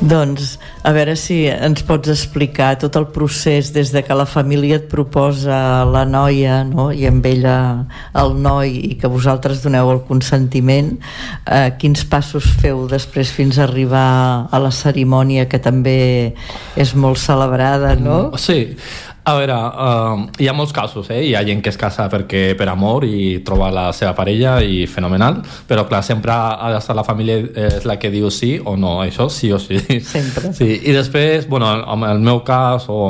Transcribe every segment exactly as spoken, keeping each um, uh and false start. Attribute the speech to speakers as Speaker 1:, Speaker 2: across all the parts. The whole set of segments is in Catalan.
Speaker 1: Doncs a veure si ens pots explicar tot el procés des de que la família et proposa la noia, no? I amb ella el noi, i que vosaltres doneu el consentiment, eh, quins passos feu després fins a arribar a la cerimònia, que també és molt celebrada, no?
Speaker 2: Sí. A veure, uh, hi ha molts casos, eh? Hi ha gent que es casa perquè per amor i troba la seva parella i fenomenal, però clar, sempre ha d'estar la família és la que diu sí o no, això sí o sí.
Speaker 1: Sempre.
Speaker 2: Sí. I després, bueno, en el meu cas, o,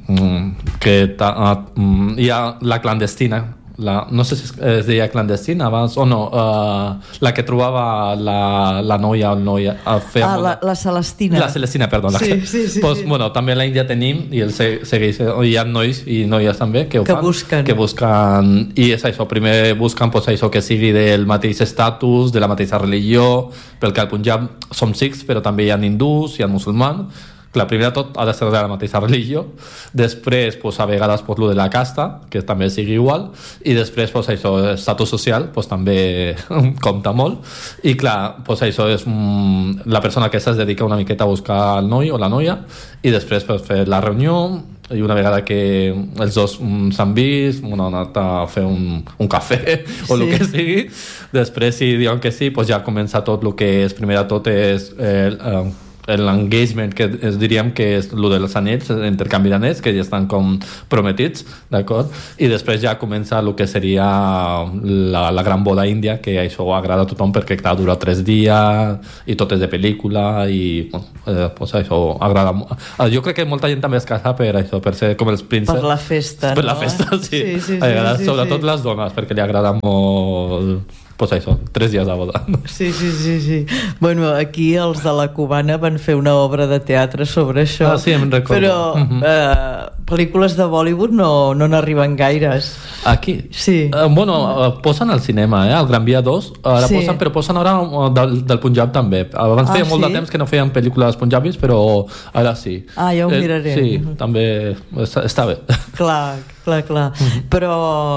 Speaker 2: que ta, uh, hi ha la clandestina, la, no sé si es, es deia clandestina abans o no, uh, la que trobava la, la noia o el noi a fer
Speaker 1: ah, la, la Celestina
Speaker 2: la Celestina, perdó
Speaker 1: sí,
Speaker 2: la,
Speaker 1: sí, sí,
Speaker 2: pues,
Speaker 1: sí.
Speaker 2: Bueno, també a l'Índia tenim i el segueix, hi ha nois i noies també que ho
Speaker 1: que
Speaker 2: fan,
Speaker 1: busquen.
Speaker 2: que busquen i és això, primer busquen pues, això que sigui del mateix estatus, de la mateixa religió, perquè al Punjab som sikhs però també hi ha hindús, hi ha musulmans. Clar, primer de tot ha de ser de la mateixa religió, després pues, a vegades pues, lo de la casta, que també sigui igual, i després pues, això, estatus social pues, també compta molt, i clar, pues, això és mm, la persona que es dedica una miqueta a buscar el noi o la noia, i després pues, fer la reunió, i una vegada que els dos mm, s'han vist, bueno, han anat a fer un, un cafè o sí. El que sigui, després si diuen que sí, pues, ja comença tot el que és, primer de tot és eh, eh, l'engagement, que es diríem que és el dels anells, l'intercanvi d'anells, que ja estan com prometits, d'acord? I després ja comença el que seria la, la gran boda índia, que això agrada a tothom perquè clar, dura tres dies i tot és de pel·lícula i bueno, eh, pues això agrada molt. Jo crec que molta gent també es casa per això, per ser com els prínceps.
Speaker 1: Per la festa,
Speaker 2: per
Speaker 1: no?
Speaker 2: la festa, sí.
Speaker 1: sí, sí, sí,
Speaker 2: agrada,
Speaker 1: sí
Speaker 2: sobretot
Speaker 1: sí.
Speaker 2: les dones, perquè li agrada molt pues això, tres dies de boda.
Speaker 1: Sí, sí, sí, sí. Bueno, aquí els de la Cubana van fer una obra de teatre sobre això.
Speaker 2: Ah, sí, em recordo.
Speaker 1: Però
Speaker 2: uh-huh.
Speaker 1: eh, pel·lícules de Bollywood no, no n'arriben gaires.
Speaker 2: Aquí?
Speaker 1: Sí.
Speaker 2: Uh, bueno, uh, posen al cinema, eh? Al Gran Via dos, ara sí. posen, però posen ara uh, del, del Punjab també. Abans
Speaker 1: ah,
Speaker 2: feia molt
Speaker 1: sí?
Speaker 2: de temps que no feien pel·lícules punjabis, però ara sí.
Speaker 1: Ah, ja ho
Speaker 2: eh,
Speaker 1: miraré.
Speaker 2: Sí,
Speaker 1: uh-huh.
Speaker 2: també està, està bé.
Speaker 1: Clar, clar, clar. Uh-huh. Però...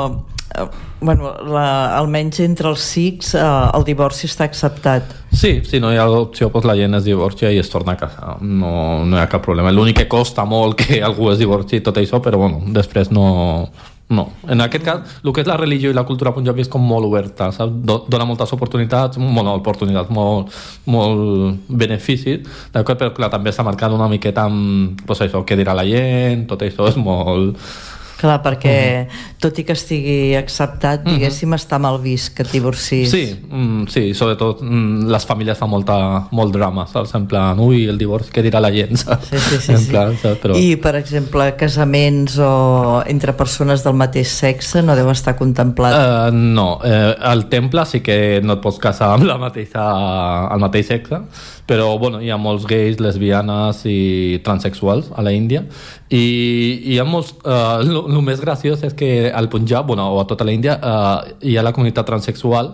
Speaker 1: bueno, la, almenys entre els sikhs eh, el divorci està acceptat.
Speaker 2: Sí, si no hi ha opció pues la gent es divorcia i es torna a casa, no, no hi ha cap problema. L'únic que costa molt que algú es divorci i tot això, però bueno, després no, no. En aquest cas, el que és la religió i la cultura punjabi és com molt oberta, saps? Dona moltes oportunitats, bueno, oportunitats, molt, molt beneficis, d'acord? Però clar, també s'ha marcat una miqueta amb pues, això, què dirà la gent, tot això és molt...
Speaker 1: Clar, perquè uh-huh. tot i que estigui acceptat, diguéssim, uh-huh. està mal vist que et divorcis.
Speaker 2: Sí, mm, sí, sobretot mm, les famílies fan molta, molt drama, saps? En plan, ui, el divorci, què dirà la gent, saps?
Speaker 1: Sí, sí, sí.
Speaker 2: En plan,
Speaker 1: sí.
Speaker 2: Saps? Però...
Speaker 1: I, per exemple, casaments o entre persones del mateix sexe no deu estar contemplat?
Speaker 2: Uh, no, uh, al temple sí que no et pots casar amb la mateixa, el mateix sexe, però bueno, hi ha molts gais, lesbianes i transexuals a la Índia i hi ha molts... Uh, el més graciós és que al Punjab, bueno, o a tota la Índia, uh, hi ha la comunitat transexual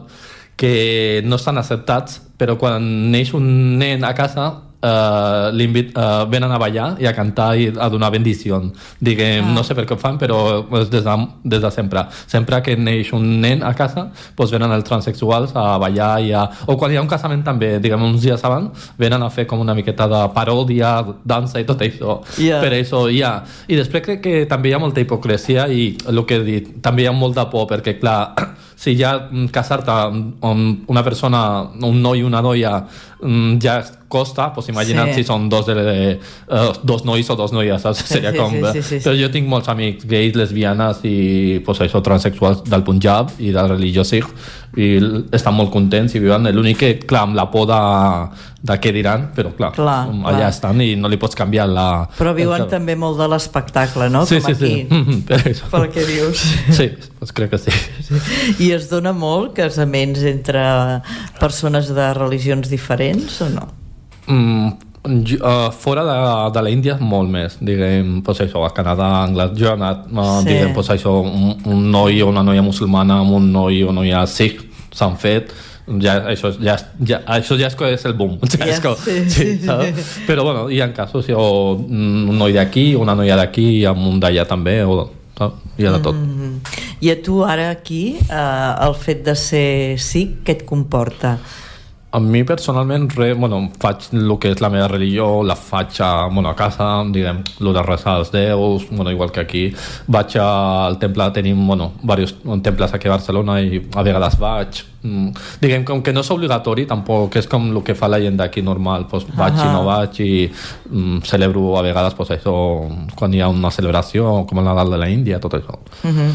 Speaker 2: que no estan acceptats, però quan neix un nen a casa uh, uh, venen a ballar i a cantar i a donar bendició, diguem, ah. no sé per què ho fan, però pues, des, de, des de sempre sempre que neix un nen a casa pues, venen els transexuals a ballar i a... o quan hi ha un casament també, diguem, uns dies abans venen a fer com una miqueta de paròdia, dansa i tot això, yeah. per això hi ha, i després crec que també hi ha molta hipocresia i el que he dit, també hi ha molta por perquè clar, si ja casar-te amb una persona, un noi i una noia ja costa, pues imagina't sí. si són dos, de, de, uh, dos nois o dos noies, saps?
Speaker 1: Sí,
Speaker 2: seria
Speaker 1: sí,
Speaker 2: com...
Speaker 1: sí, sí, sí, sí.
Speaker 2: Però jo tinc molts amics gais, lesbianes i pues, això, transexuals del Punjab i de la religió sikh i estan molt contents i viuen. L'únic que, clar, amb la por de, de què diran, però clar, clar allà clar. Estan i no li pots canviar la...
Speaker 1: Però viuen el... també molt de l'espectacle, no?
Speaker 2: Sí,
Speaker 1: com
Speaker 2: sí,
Speaker 1: aquí,
Speaker 2: sí. Per això.
Speaker 1: Pel que dius.
Speaker 2: Sí, pues crec que sí.
Speaker 1: sí. I es dona molt casaments entre persones de religions diferents o no?
Speaker 2: Mm, uh, fora de, de l'Índia molt més, diguem, pues això, a Canadà, a Anglaterra, jo he anat, uh, sí. diguem, pues això, un, un noi o una noia musulmana amb un noi o una noia sikh s'han fet, ja, això, ja, ja, això ja és el boom, ja
Speaker 1: yeah,
Speaker 2: és com,
Speaker 1: sí,
Speaker 2: sí,
Speaker 1: sí.
Speaker 2: Però bueno, hi ha casos, o un noi d'aquí, una noia d'aquí i amb un d'allà també, o hi ha de tot.
Speaker 1: Mm-hmm. I a tu ara aquí, eh, el fet de ser sikh, què et comporta?
Speaker 2: A mi personalment, re, bueno, faig el que és la meva religió, la faig a, bueno, a casa, diguem, el de resar als déus, bueno, igual que aquí. Vaig al temple, tenim, bueno, diversos temples aquí a Barcelona i a vegades vaig. Mm, diguem, com que no és obligatori, tampoc és com el que fa la gent d'aquí normal, pues, vaig uh -huh. i no vaig i mm, celebro a vegades, pues, això, quan hi ha una celebració, com el Nadal de la Índia, tot això.
Speaker 1: Uh -huh.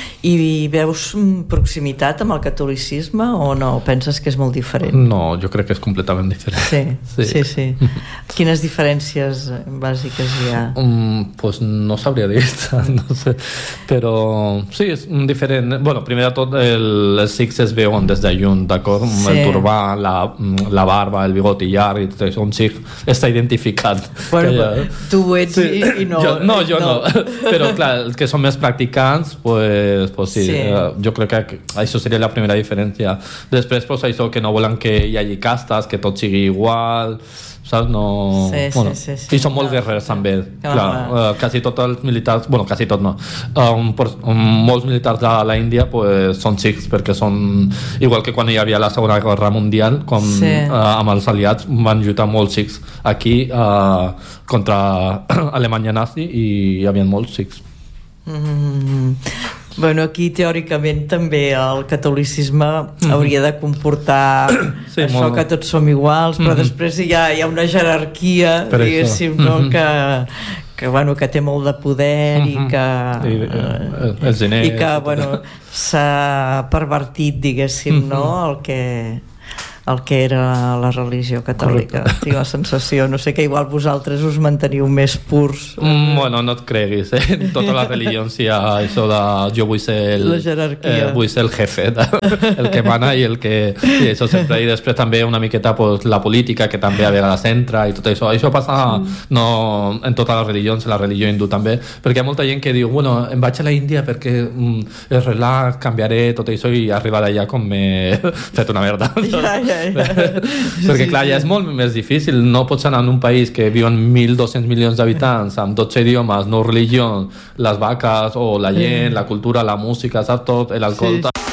Speaker 1: I veus proximitat amb el catolicisme o no? Penses que és molt diferent?
Speaker 2: No, jo crec que és completament diferent.
Speaker 1: Sí, sí, sí. sí. Quines diferències bàsiques hi ha?
Speaker 2: Um, pues no sabria dir, no sé, però sí, és diferent. Bueno, primer de tot, el, els sikhs es veuen des de lluny, d'acord? Sí. El turbà, la, la barba, el bigoti llarg i tot això, un sikh està identificat.
Speaker 1: Bueno, ja... tu ho ets sí. i, i no.
Speaker 2: Jo, no, jo no. no. Però clar, els que són més practicants, pues, pues sí, sí. Eh, jo crec que això seria la primera diferència. Després, pues, això que no volen que hi hagi castes, que tot sigui igual, saps? No...
Speaker 1: Sí,
Speaker 2: bueno,
Speaker 1: sí, sí, sí.
Speaker 2: I són molt guerrers també. Clar, uh, quasi tots els militars, bueno, quasi tot no, um, por, um, molts militars de la Índia pues, són sikhs perquè són, igual que quan hi havia la Segona Guerra Mundial, com sí. uh, amb els aliats van lluitar molts sikhs aquí uh, contra Alemanya nazi i hi havia molts sikhs.
Speaker 1: Mm. Bueno, aquí teòricament també el catolicisme mm-hmm. hauria de comportar sí, això molt... que tots som iguals, però mm-hmm. després hi ha, hi ha una jerarquia, per diguéssim, no? mm-hmm. que, que, bueno, que té molt de poder mm-hmm. i que,
Speaker 2: I, eh, els diners,
Speaker 1: i que bueno, s'ha pervertit, diguéssim, mm-hmm. no? el que... el que era la religió catòlica. Correcte. Tinc la sensació, no sé, que igual vosaltres us manteniu més purs.
Speaker 2: Mm, bueno, no et creguis, eh? En totes les religions hi ha això de jo vull ser el,
Speaker 1: la jerarquia.
Speaker 2: Eh, vull ser el jefe, el que mana i el que... I això sempre. I després també una miqueta pues, la política, que també a vegades entra i tot això. Això passa mm. no, en totes les religions, en la religió hindú també, perquè hi ha molta gent que diu, bueno, em vaig a la Índia perquè mm, és relax, canviaré tot això i arribar allà com m'he fet una merda.
Speaker 1: Ja, ja.
Speaker 2: Perquè clar, ja és molt més difícil. No pots anar en un país que viuen mil dos-cents milions d'habitants amb dotze idiomes, no religió, les vaques o la gent, la cultura, la música, saps tot, l'alcohol sí.